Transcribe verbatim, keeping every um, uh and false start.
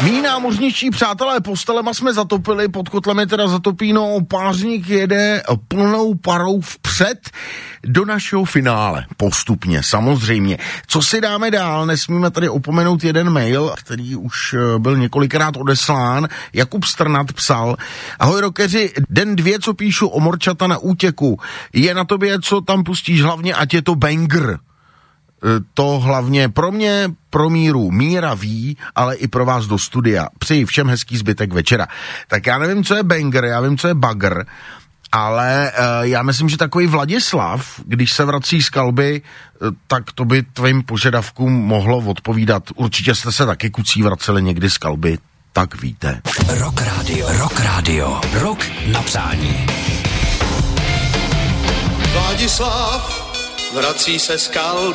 Mí námořničtí přátelé, postelema jsme zatopili, pod kotlem je teda zatopíno, pářník jede plnou parou vpřed do našeho finále. Postupně, samozřejmě. Co si dáme dál, nesmíme tady opomenout jeden mail, který už byl několikrát odeslán. Jakub Strnad psal: ahoj rokeři, den dvě, co píšu o morčata na útěku. Je na tobě, co tam pustíš, hlavně ať je to banger. To hlavně pro mě, pro Míru. Míra ví, ale i pro vás do studia. Přeji všem hezký zbytek večera. Tak já nevím, co je banger, já vím, co je bagr, ale uh, já myslím, že takový Vladislav, když se vrací z kalby, uh, tak to by tvým požadavkům mohlo odpovídat. Určitě jste se taky kucí vraceli někdy z kalby, tak víte. Rock Radio, Rock Radio, Rock na přání. Vladislav vrací se z kalby.